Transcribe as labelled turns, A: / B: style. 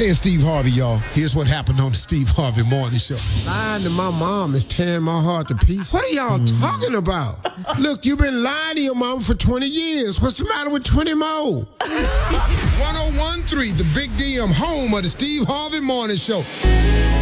A: Hey, it's Steve Harvey, y'all. Here's what happened on the Steve Harvey Morning Show.
B: Lying to my mom is tearing my heart to pieces. What are y'all talking about? Look, you've been lying to your mom for 20 years. What's the matter with 20 more?
A: 1013, the Big DM, home of the Steve Harvey Morning Show.